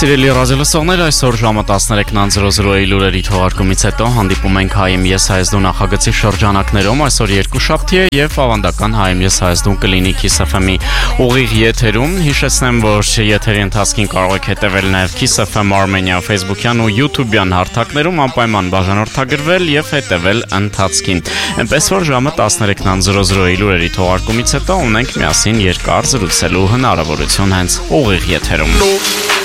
Սիրելի ռադիոլսողներ, այսօր ժամը 13:00-ի լուրերի թողարկումից հետո հանդիպում ենք Հայեմ Ես Հայաստան նախագծի շրջանակներում։ Այսօր երկուշաբթի է եւ ավանդական Հայեմ Ես Հայաստան կլինի Kiss FM-ի ուղիղ եթերում։ Հիշեցնեմ, որ եթերի ընթացքին կարող եք հետևել նաեւ Kiss FM Armenia Facebook-յան ու YouTube-յան հարթակներում, անպայման բաժանորդագրվել եւ հետևել ընթացքին։ Այնպես որ ժամը 13:00-ի լուրերի թողարկումից հետո ունենք միասին երկար զրուցելու հնարավորություն հենց ուղիղ եթերում։